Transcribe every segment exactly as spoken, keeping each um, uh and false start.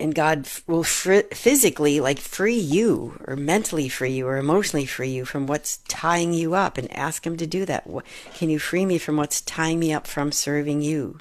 And God will fr- physically, like, free you, or mentally free you, or emotionally free you from what's tying you up, and ask him to do that. Can you free me from what's tying me up from serving you?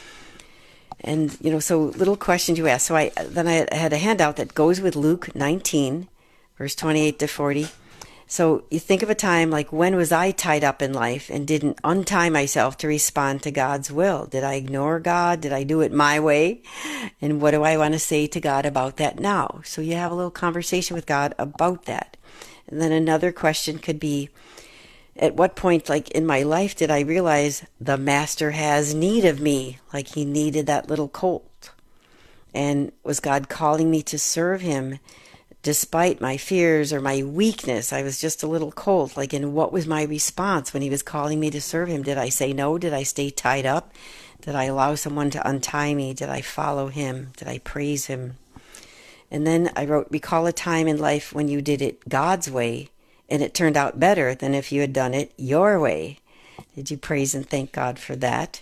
And, you know, so little questions you ask. So I then I had a handout that goes with Luke nineteen, verse twenty-eight to forty. So you think of a time like, when was I tied up in life and didn't untie myself to respond to God's will? Did I ignore God? Did I do it my way? And what do I want to say to God about that now? So you have a little conversation with God about that. And then another question could be, at what point, like in my life, did I realize the Master has need of me? Like he needed that little colt. And was God calling me to serve him despite my fears or my weakness? I was just a little colt. Like, and what was my response when he was calling me to serve him? Did I say no? Did I stay tied up? Did I allow someone to untie me? Did I follow him? Did I praise him? And then I wrote, recall a time in life when you did it God's way, and it turned out better than if you had done it your way. Did you praise and thank God for that?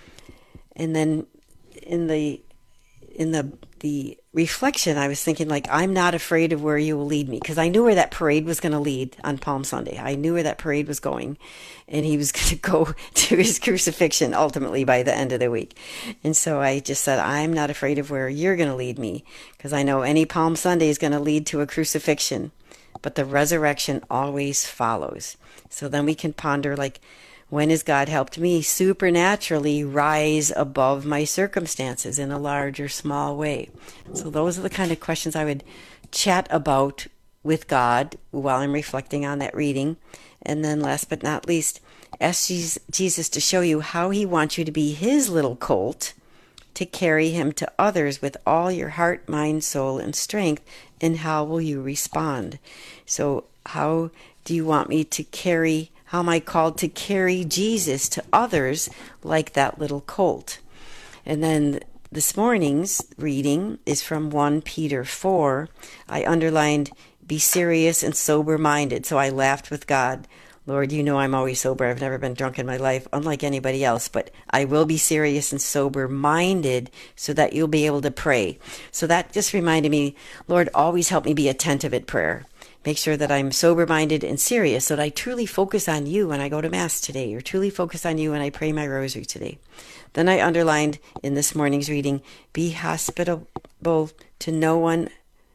And then in the in the the reflection, I was thinking, like, I'm not afraid of where you will lead me, because I knew where that parade was going to lead on Palm Sunday. I knew where that parade was going, and he was going to go to his crucifixion ultimately by the end of the week. And so I just said, I'm not afraid of where you're going to lead me, because I know any Palm Sunday is going to lead to a crucifixion, but the resurrection always follows. So then we can ponder, like, when has God helped me supernaturally rise above my circumstances in a large or small way? So those are the kind of questions I would chat about with God while I'm reflecting on that reading. And then last but not least, ask Jesus to show you how he wants you to be his little colt, to carry him to others with all your heart, mind, soul, and strength. And how will you respond? So how do you want me to carry How am I called to carry Jesus to others like that little colt? And then this morning's reading is from First Peter four. I underlined, be serious and sober-minded. So I laughed with God. Lord, you know I'm always sober. I've never been drunk in my life, unlike anybody else. But I will be serious and sober-minded so that you'll be able to pray. So that just reminded me, Lord, always help me be attentive at prayer. Make sure that I'm sober-minded and serious, so that I truly focus on you when I go to Mass today, or truly focus on you when I pray my rosary today. Then I underlined in this morning's reading, be hospitable to no one,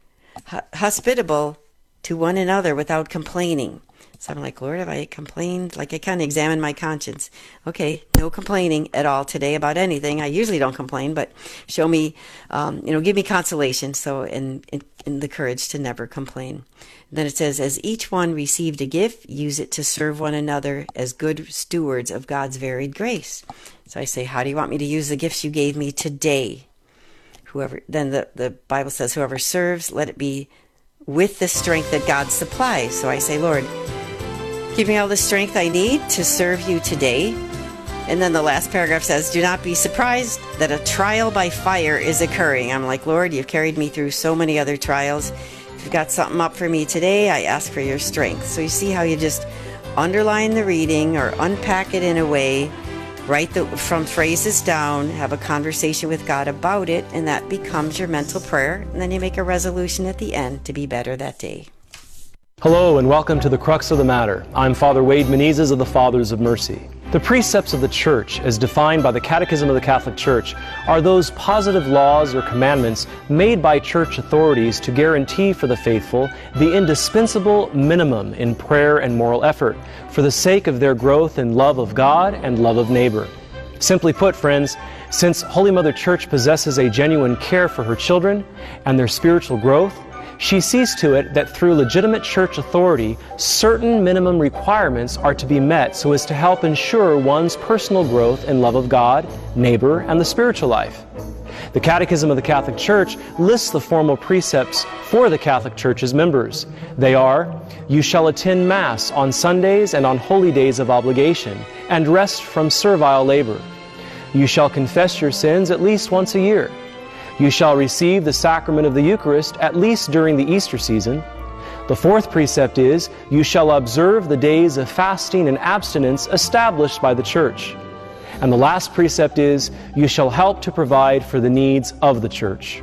hospitable to one another without complaining. So I'm like, Lord, have I complained? Like, I kind of examine my conscience. Okay, no complaining at all today about anything. I usually don't complain, but show me, um, you know, give me consolation. So, and, and, and the courage to never complain. And then it says, as each one received a gift, use it to serve one another as good stewards of God's varied grace. So I say, how do you want me to use the gifts you gave me today? Whoever, then the, the Bible says, whoever serves, let it be with the strength that God supplies. So I say, Lord, give me all the strength I need to serve you today. And then the last paragraph says, do not be surprised that a trial by fire is occurring. I'm like, Lord, you've carried me through so many other trials. If you've got something up for me today, I ask for your strength. So you see how you just underline the reading or unpack it in a way, write the from phrases down, have a conversation with God about it, and that becomes your mental prayer. And then you make a resolution at the end to be better that day. Hello and welcome to the Crux of the Matter. I'm Father Wade Menezes of the Fathers of Mercy. The precepts of the Church, as defined by the Catechism of the Catholic Church, are those positive laws or commandments made by Church authorities to guarantee for the faithful the indispensable minimum in prayer and moral effort for the sake of their growth in love of God and love of neighbor. Simply put, friends, since Holy Mother Church possesses a genuine care for her children and their spiritual growth, she sees to it that through legitimate church authority, certain minimum requirements are to be met so as to help ensure one's personal growth in love of God, neighbor, and the spiritual life. The Catechism of the Catholic Church lists the formal precepts for the Catholic Church's members. They are, you shall attend Mass on Sundays and on holy days of obligation, and rest from servile labor. You shall confess your sins at least once a year. You shall receive the sacrament of the Eucharist at least during the Easter season. The fourth precept is, you shall observe the days of fasting and abstinence established by the Church. And the last precept is, you shall help to provide for the needs of the Church.